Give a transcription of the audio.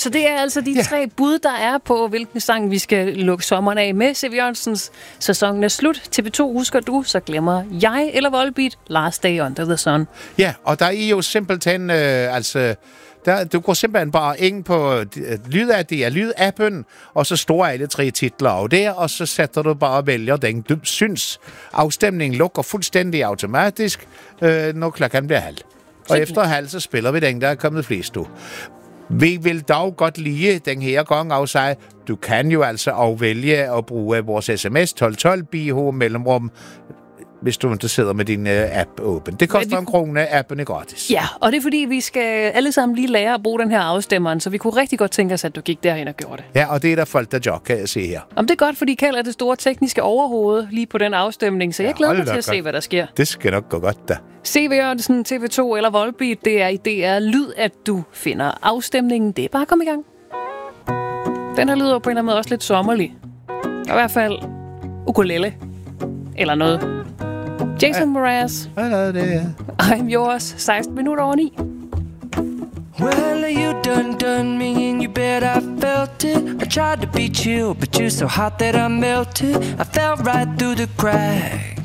Så det er altså de 3 bud, der er på, hvilken sang vi skal lukke sommeren af med. C.V. Jørgensens sæsonen er slut. TV2 husker du, så glemmer jeg eller Volbeat Last Day Under the Sun. Ja, og der er jo simpelthen, du går simpelthen bare ind på Lyd-appen, og så står alle 3 titler af der, og så sætter du bare og vælger den, du synes. Afstemningen lukker fuldstændig automatisk, når klokken bliver halv. Og efter halv, så spiller vi den, der er kommet flest du. Vi vil dog godt lide den her gang af sig. Du kan jo altså afvælge at bruge vores sms 1212 BH mellemrum, hvis du ikke sidder med din app åben. Det koster 1 krone, appen er gratis. Ja, og det er fordi, vi skal alle sammen lige lære at bruge den her afstemmeren, så vi kunne rigtig godt tænke os, at du gik derhen og gjorde det. Ja, og det er der folk, der jogger, kan jeg se her. Om det er godt, fordi Kjeld er det store tekniske overhoved lige på den afstemning, så jeg glæder mig til at se, hvad der sker. Det skal nok gå godt, da. C.V. Jørgensen, TV2 eller Volbeat, det er i DR Lyd, at du finder afstemningen. Det er bare at komme i gang. Den her lyder på en eller anden måde også lidt sommerlig. Og i hvert fald ukulele. Eller noget. Jason Mraz. I'm yours. 16 minutter over 9. Well, you done me and you bet I felt it. I tried to be chill, but you're so hot that I melted. I fell right through the cracks.